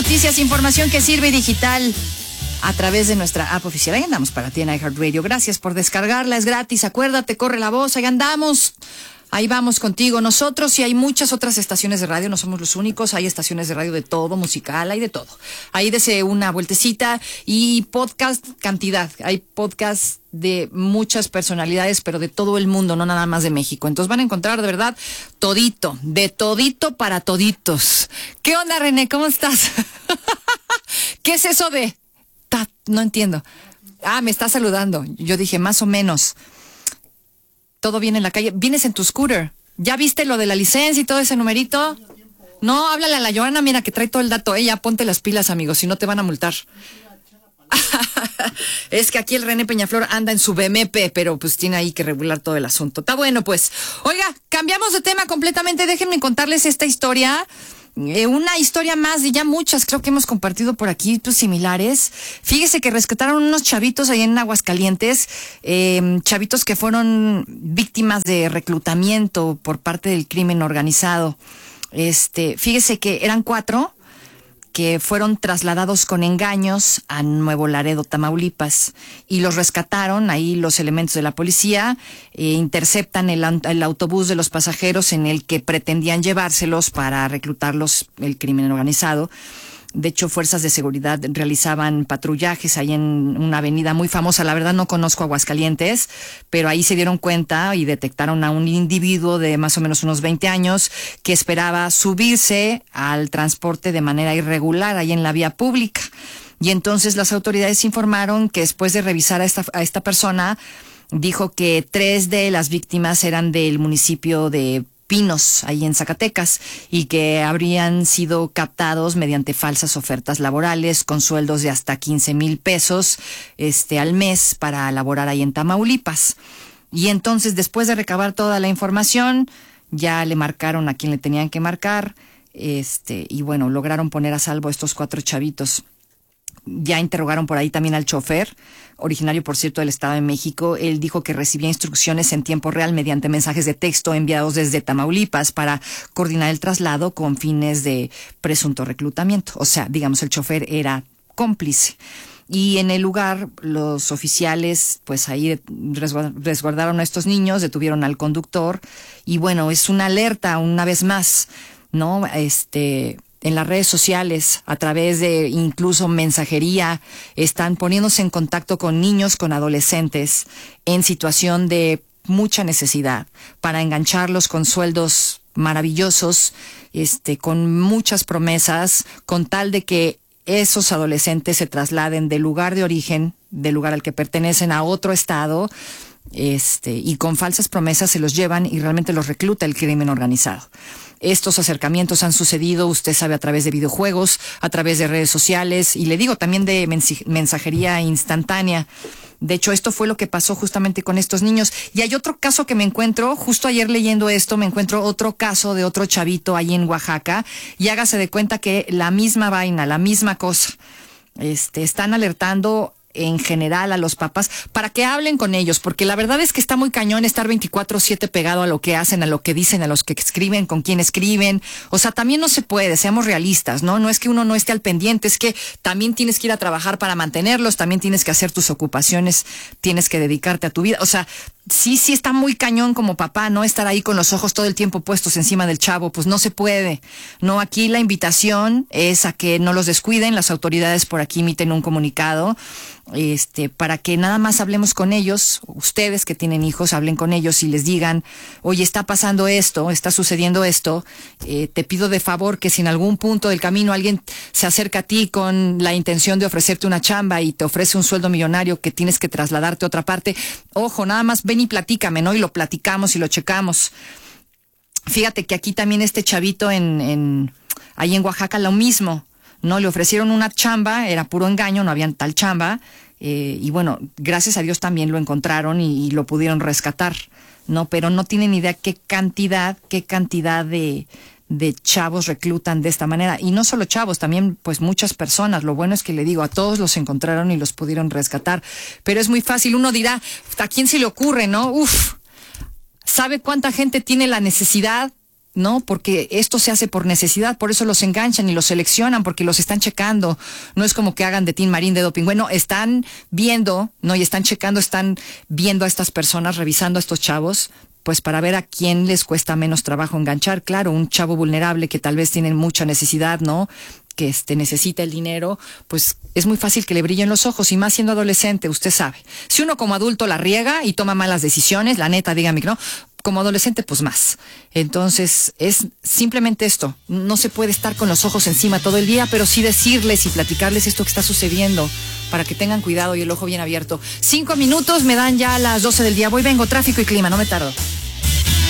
noticias, información que sirve digital a través de nuestra app oficial. Ahí andamos para ti en iHeartRadio. Gracias por descargarla, es gratis. Acuérdate, corre la voz, ahí andamos. Ahí vamos contigo. Nosotros y hay muchas otras estaciones de radio, no somos los únicos. Hay estaciones de radio de todo, musical, hay de todo. Ahí dese una vueltecita y podcast, cantidad. Hay podcast de muchas personalidades, pero de todo el mundo, no nada más de México. Entonces van a encontrar de verdad todito, de todito para toditos. ¿Qué onda, René? ¿Cómo estás? ¿Qué es eso de...? No entiendo. Me está saludando. Yo dije, más o menos. Todo bien en la calle. Vienes en tu scooter. ¿Ya viste lo de la licencia y todo ese numerito? No, háblale a la Joana, mira, que trae todo el dato. Ya ponte las pilas, amigos, si no te van a multar. Es que aquí el René Peñaflor anda en su BMP, pero pues tiene ahí que regular todo el asunto. Está bueno, pues. Oiga, cambiamos de tema completamente. Déjenme contarles esta historia. Una historia más de ya muchas, creo que hemos compartido por aquí, pues similares. Fíjese que rescataron unos chavitos ahí en Aguascalientes, chavitos que fueron víctimas de reclutamiento por parte del crimen organizado. Fíjese que eran 4 que fueron trasladados con engaños a Nuevo Laredo, Tamaulipas, y los rescataron. Ahí los elementos de la policía interceptan el autobús de los pasajeros en el que pretendían llevárselos para reclutarlos el crimen organizado. De hecho, fuerzas de seguridad realizaban patrullajes ahí en una avenida muy famosa. La verdad no conozco Aguascalientes, pero ahí se dieron cuenta y detectaron a un individuo de más o menos unos 20 años que esperaba subirse al transporte de manera irregular ahí en la vía pública. Y entonces las autoridades informaron que después de revisar a esta persona, dijo que 3 de las víctimas eran del municipio de Pinos, ahí en Zacatecas, y que habrían sido captados mediante falsas ofertas laborales con sueldos de hasta 15,000 pesos al mes para laborar ahí en Tamaulipas. Y entonces, después de recabar toda la información, ya le marcaron a quien le tenían que marcar, y bueno, lograron poner a salvo a estos 4 chavitos. Ya interrogaron por ahí también al chofer, originario, por cierto, del Estado de México. Él dijo que recibía instrucciones en tiempo real mediante mensajes de texto enviados desde Tamaulipas para coordinar el traslado con fines de presunto reclutamiento. O sea, digamos, el chofer era cómplice. Y en el lugar, los oficiales, pues ahí resguardaron a estos niños, detuvieron al conductor. Y bueno, es una alerta una vez más, ¿no? En las redes sociales, a través de incluso mensajería, están poniéndose en contacto con niños, con adolescentes, en situación de mucha necesidad, para engancharlos con sueldos maravillosos, con muchas promesas, con tal de que esos adolescentes se trasladen del lugar de origen, del lugar al que pertenecen, a otro estado, y con falsas promesas se los llevan y realmente los recluta el crimen organizado. Estos acercamientos han sucedido, usted sabe, a través de videojuegos, a través de redes sociales, y le digo también de mensajería instantánea. De hecho, esto fue lo que pasó justamente con estos niños. Y hay otro caso que me encuentro, justo ayer leyendo esto, me encuentro otro caso de otro chavito ahí en Oaxaca, y hágase de cuenta que la misma vaina, la misma cosa. Están alertando en general a los papás para que hablen con ellos, porque la verdad es que está muy cañón estar 24/7 pegado a lo que hacen, a lo que dicen, a los que escriben, con quién escriben. O sea, también no se puede, seamos realistas, ¿no? No es que uno no esté al pendiente, es que también tienes que ir a trabajar para mantenerlos, también tienes que hacer tus ocupaciones, tienes que dedicarte a tu vida. O sea, sí está muy cañón como papá, ¿no? Estar ahí con los ojos todo el tiempo puestos encima del chavo, pues no se puede. No, aquí la invitación es a que no los descuiden. Las autoridades por aquí emiten un comunicado, para que nada más hablemos con ellos. Ustedes que tienen hijos, hablen con ellos y les digan, oye, está pasando esto, está sucediendo esto, te pido de favor que si en algún punto del camino alguien se acerca a ti con la intención de ofrecerte una chamba y te ofrece un sueldo millonario que tienes que trasladarte a otra parte, ojo, nada más ven y platícame, ¿no? Y lo platicamos y lo checamos. Fíjate que aquí también este chavito ahí en Oaxaca, lo mismo, ¿no? Le ofrecieron una chamba, era puro engaño, no había tal chamba, y bueno, gracias a Dios también lo encontraron y lo pudieron rescatar, ¿no? Pero no tienen idea qué cantidad de chavos reclutan de esta manera. Y no solo chavos, también pues muchas personas. Lo bueno es que le digo, a todos los encontraron y los pudieron rescatar. Pero es muy fácil, uno dirá, ¿a quién se le ocurre, no? ¿Sabe cuánta gente tiene la necesidad ¿no? Porque esto se hace por necesidad, por eso los enganchan y los seleccionan, porque los están checando. No es como que hagan de Tin Marín de doping. Bueno, están viendo, ¿no? Y están checando, están viendo a estas personas, revisando a estos chavos, pues para ver a quién les cuesta menos trabajo enganchar. Claro, un chavo vulnerable que tal vez tiene mucha necesidad, ¿no? Que necesita el dinero, pues es muy fácil que le brillen los ojos, y más siendo adolescente, usted sabe. Si uno como adulto la riega y toma malas decisiones, la neta, dígame que no, como adolescente, pues más. Entonces, es simplemente esto. No se puede estar con los ojos encima todo el día, pero sí decirles y platicarles esto que está sucediendo para que tengan cuidado y el ojo bien abierto. 5 minutos, me dan ya las 12 del día. Voy, vengo, tráfico y clima, no me tardo.